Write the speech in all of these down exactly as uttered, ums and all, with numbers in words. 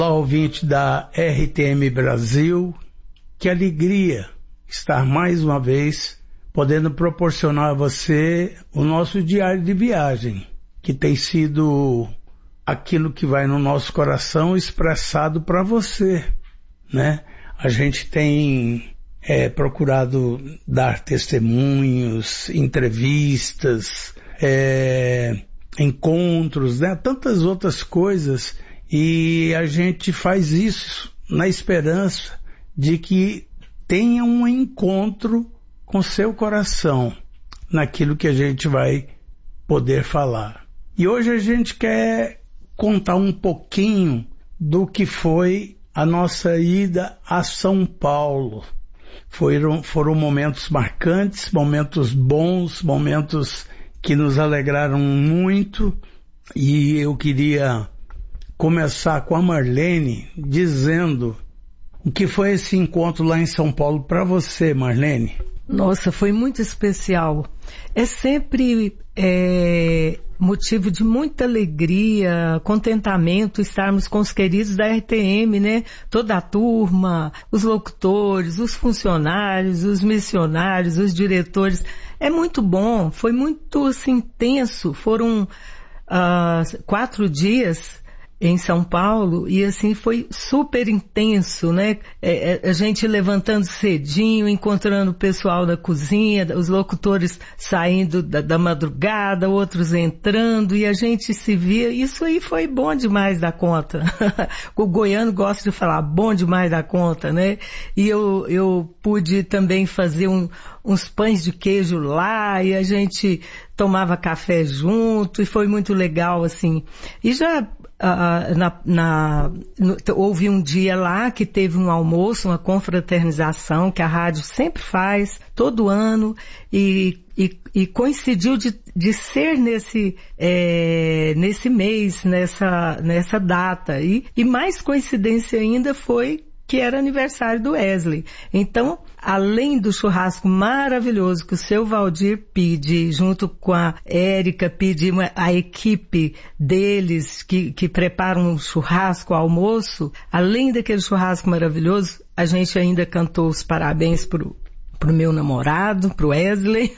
Olá, ouvinte da R T M Brasil, que alegria estar mais uma vez podendo proporcionar a você o nosso diário de viagem, que tem sido aquilo que vai no nosso coração expressado para você, né? A gente tem é, procurado dar testemunhos, entrevistas, é, encontros, né? Tantas outras coisas, e a gente faz isso na esperança de que tenha um encontro com seu coração naquilo que a gente vai poder falar. E hoje a gente quer contar um pouquinho do que foi a nossa ida a São Paulo. Foram, foram momentos marcantes, momentos bons, momentos que nos alegraram muito, e eu queria começar com a Marlene dizendo o que foi esse encontro lá em São Paulo para você, Marlene. Nossa, foi muito especial. É sempre é, motivo de muita alegria, contentamento estarmos com os queridos da R T M, né? Toda a turma, os locutores, os funcionários, os missionários, os diretores. É muito bom, foi muito assim, intenso. Foram uh, quatro dias em São Paulo, e assim foi super intenso, né? É, é, a gente levantando cedinho, encontrando o pessoal da cozinha, os locutores saindo da, da madrugada, outros entrando, e a gente se via. Isso aí foi bom demais da conta. O goiano gosta de falar bom demais da conta, né? E eu, eu pude também fazer um, uns pães de queijo lá, e a gente tomava café junto, e foi muito legal, assim. E já Uh, na, na, no, houve um dia lá que teve um almoço, uma confraternização que a rádio sempre faz, todo ano, e, e, e coincidiu de, de ser nesse, é, nesse mês, nessa, nessa data. E, e mais coincidência ainda foi que era aniversário do Wesley. Então, além do churrasco maravilhoso que o seu Valdir pede, junto com a Érica, pede a equipe deles que, que preparam um churrasco, almoço, além daquele churrasco maravilhoso, a gente ainda cantou os parabéns pro, pro meu namorado, pro Wesley.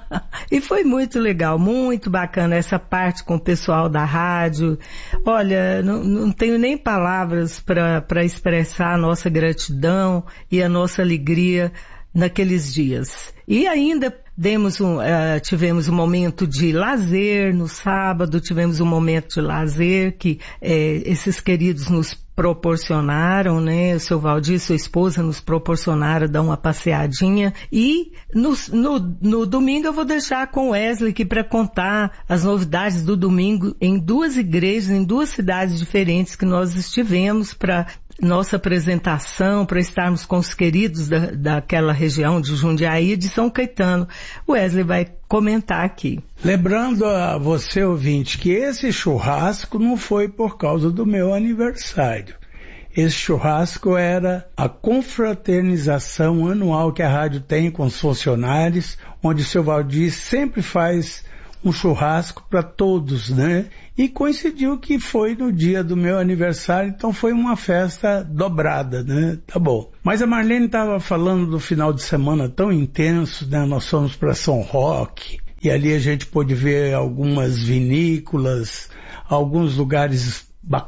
E foi muito legal, muito bacana essa parte com o pessoal da rádio. Olha, não, não tenho nem palavras para expressar a nossa gratidão e a nossa alegria naqueles dias. E ainda demos um, uh, tivemos um momento de lazer no sábado, tivemos um momento de lazer que eh, esses queridos nos proporcionaram, né? O seu Valdir e sua esposa nos proporcionaram dar uma passeadinha. E no, no, no domingo eu vou deixar com o Wesley aqui para contar as novidades do domingo em duas igrejas, em duas cidades diferentes que nós estivemos para nossa apresentação, para estarmos com os queridos da, daquela região de Jundiaí e de São Caetano. O Wesley vai comentar aqui. Lembrando a você, ouvinte, que esse churrasco não foi por causa do meu aniversário. Esse churrasco era a confraternização anual que a rádio tem com os funcionários, onde o seu Valdir sempre faz um churrasco para todos, né? E coincidiu que foi no dia do meu aniversário, então foi uma festa dobrada, né? Tá bom. Mas a Marlene estava falando do final de semana tão intenso, né? Nós fomos para São Roque, e ali a gente pôde ver algumas vinícolas, alguns lugares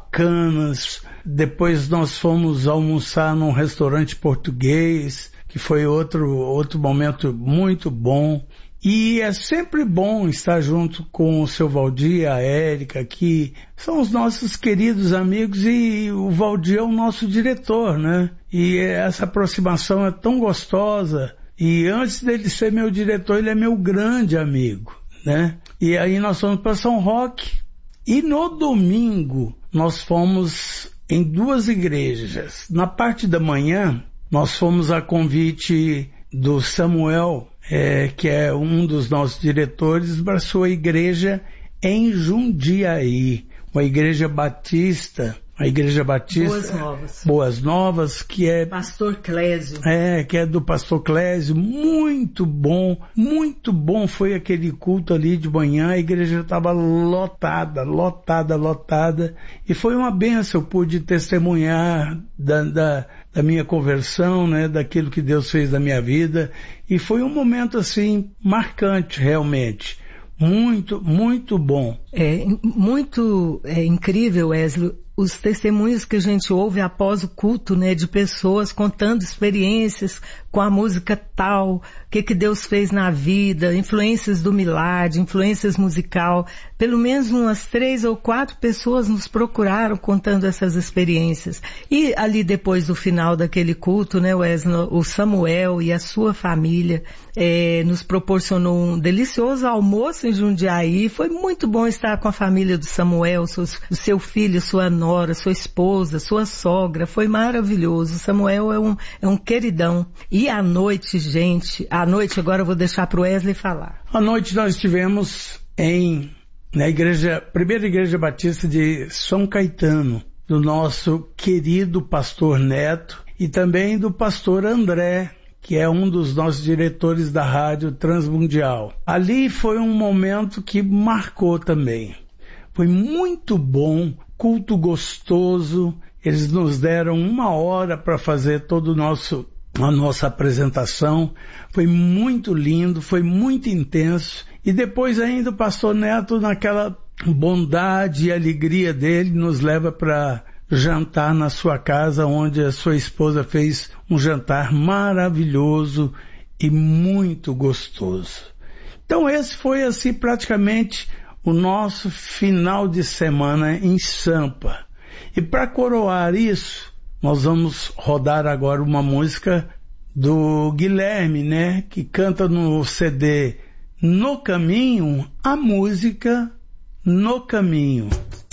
bacanas. Depois nós fomos almoçar num restaurante português, que foi outro, outro momento muito bom. E é sempre bom estar junto com o seu Valdir, a Érica, que são os nossos queridos amigos, e o Valdir é o nosso diretor, né? E essa aproximação é tão gostosa. E antes dele ser meu diretor, ele é meu grande amigo, né? E aí nós fomos para São Roque. E no domingo nós fomos em duas igrejas. Na parte da manhã nós fomos a convite do Samuel, É, que é um dos nossos diretores, para sua igreja em Jundiaí, uma igreja batista a Igreja Batista Boas Novas, Boas Novas, que é Pastor Clésio. É, que é do Pastor Clésio, muito bom, muito bom foi aquele culto ali de manhã, a igreja estava lotada, lotada, lotada, e foi uma benção, eu pude testemunhar da, da, da minha conversão, né, daquilo que Deus fez na minha vida, e foi um momento assim, marcante realmente. Muito, muito bom. É muito é, incrível, Wesley, os testemunhos que a gente ouve após o culto, né, de pessoas contando experiências com a música tal, o que que Deus fez na vida, influências do Milad, influências musical. Pelo menos umas três ou quatro pessoas nos procuraram contando essas experiências. E ali depois do final daquele culto, né, Wesley, o Samuel e a sua família é, nos proporcionou um delicioso almoço em Jundiaí. Foi muito bom estar com a família do Samuel, seus, o seu filho, sua nora, sua esposa, sua sogra. Foi maravilhoso. O Samuel é um, é um queridão. E à noite, gente, à noite agora eu vou deixar para o Wesley falar. À noite nós estivemos em, na igreja, primeira igreja batista de São Caetano, do nosso querido pastor Neto e também do pastor André, que é um dos nossos diretores da Rádio Transmundial. Ali foi um momento que marcou também. Foi muito bom, culto gostoso, eles nos deram uma hora para fazer todo o nosso a nossa apresentação, foi muito lindo, foi muito intenso, e depois ainda o pastor Neto, naquela bondade e alegria dele, nos leva para jantar na sua casa, onde a sua esposa fez um jantar maravilhoso e muito gostoso. Então esse foi assim praticamente o nosso final de semana em Sampa. E para coroar isso, nós vamos rodar agora uma música do Guilherme, né, que canta no C D No Caminho, a música No Caminho.